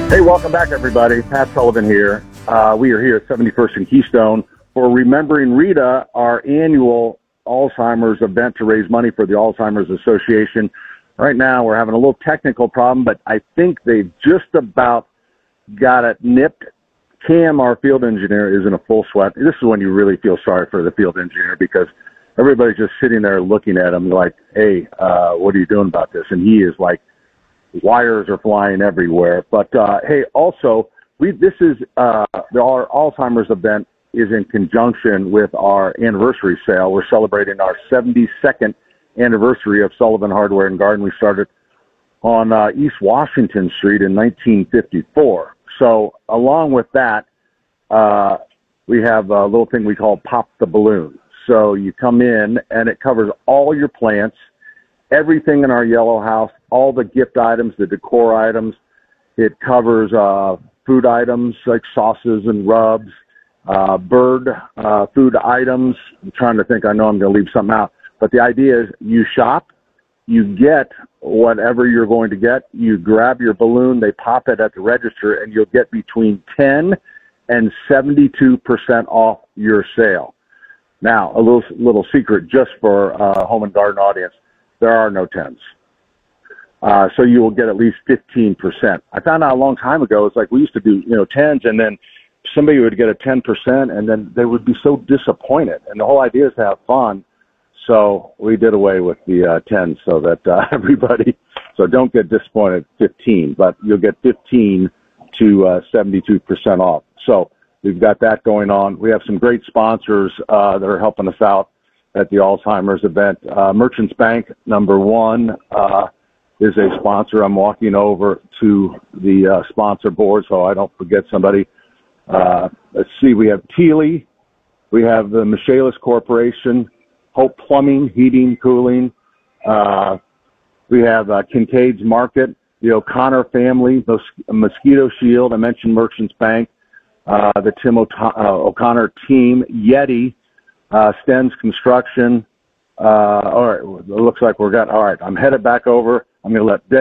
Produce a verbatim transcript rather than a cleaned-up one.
Hey, welcome back, everybody. Pat Sullivan here. Uh, we are here at seventy-first and Keystone for Remembering Rita, our annual Alzheimer's event to raise money for the Alzheimer's Association. Right now, we're having a little technical problem, but I think they've just about got it nipped. Cam, our field engineer, is in a full sweat. This is when you really feel sorry for the field engineer because everybody's just sitting there looking at him like, hey, uh, what are you doing about this? And he is like, wires are flying everywhere. But, uh, hey, also, we this is uh, our Alzheimer's event is in conjunction with our anniversary sale. We're celebrating our seventy-second anniversary of Sullivan Hardware and Garden. We started on uh, East Washington Street in nineteen fifty-four. So along with that, uh, we have a little thing we call Pop the Balloon. So you come in, and it covers all your plants, everything in our yellow house, all the gift items, the decor items. It covers uh, food items like sauces and rubs, uh, bird uh, food items. I'm trying to think. I know I'm going to leave something out. But the idea is you shop, you get whatever you're going to get, you grab your balloon, they pop it at the register, and you'll get between ten and seventy-two percent off your sale. Now, a little little secret just for uh, home and garden audience. There are no tens. Uh, so you will get at least fifteen percent. I found out a long time ago, it's like we used to do, you know, tens, and then somebody would get a ten percent, and then they would be so disappointed. And the whole idea is to have fun. So we did away with the uh, tens so that uh, everybody, so don't get disappointed, fifteen, but you'll get fifteen to uh, seventy-two percent off. So we've got that going on. We have some great sponsors uh, that are helping us out at the Alzheimer's event. Uh, Merchants Bank, number one, uh, is a sponsor. I'm walking over to the uh, sponsor board so I don't forget somebody. Uh, let's see, we have Teely, we have the Michaelis Corporation, Hope Plumbing, Heating, Cooling. Uh, we have uh, Kincaid's Market, the O'Connor family, Mos- Mosquito Shield. I mentioned Merchants Bank, uh, the Tim o- uh, O'Connor team, Yeti, Uh, Stens Construction. Uh, all right, it looks like we're got, all right, I'm headed back over. I'm going to let